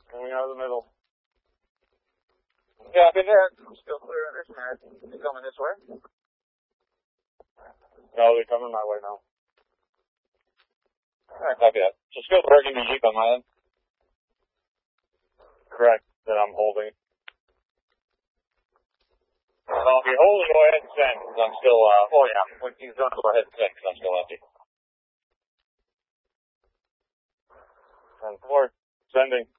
Coming out of the middle. Yeah, I've been there. I'm still clear on this side. They coming this way? No, they're coming my way now. Alright, copy that. So still working the Jeep on my end? Correct. That I'm holding. Well, if you're holding, go ahead and send, because I'm still, oh yeah, when he's done, go ahead and send, because I'm still empty. 10-4. Sending.